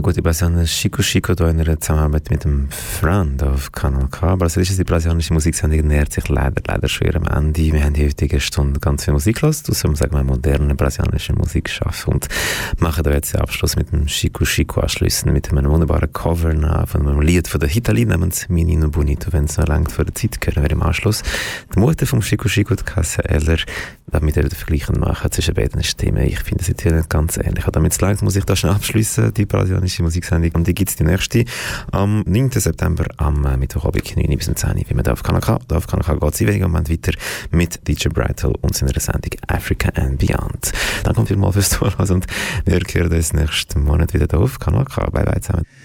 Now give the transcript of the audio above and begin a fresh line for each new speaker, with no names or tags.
gute Brasilianer Chico Chico da in einer Zusammenarbeit mit dem Friend auf Kanal K. Die brasilianische Musiksendung nähert sich leider schon ihrem Ende. Wir haben die heutige Stunde ganz viel Musik gehört, aus sagen moderne brasilianische Musik schaffen und machen da jetzt den Abschluss mit dem Chico Chico anschliessen, mit einem wunderbaren Cover von einem Lied von der Hitali namens Menino Bonito. Wenn es noch langt für die Zeit, hören wir im Anschluss die Mutter vom Chico Chico, die Cassia Eller, damit wir den Vergleich machen zwischen beiden Stimmen. Ich finde, sie sind ganz ähnlich. Und damit es langt, muss ich da schon abschliessen, die brasilianische Musiksendung. Und die gibt es die nächste am 9. September am Mittwochabend 9 bis 10, wie man da auf Kanal K. Da auf Kanal K geht es in weniger Moment weiter mit DJ Brightel und seiner Sendung Africa and Beyond. Dann kommt ihr mal fürs Zuhören und wir hören uns nächsten Monat wieder da auf Kanal K. Bye bye zusammen.